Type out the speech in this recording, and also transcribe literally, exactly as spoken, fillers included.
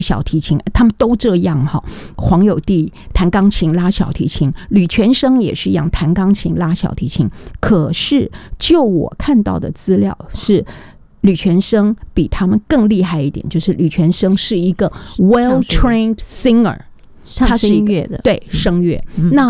小提琴，他们都这样哈。黄友弟弹钢琴拉小提琴，吕全生也是一样弹钢琴拉小提琴。可是就我看到的资料是，吕全生比他们更厉害一点，就是吕全生是一个 well trained singer， 唱声乐的， 对声乐。 嗯、 那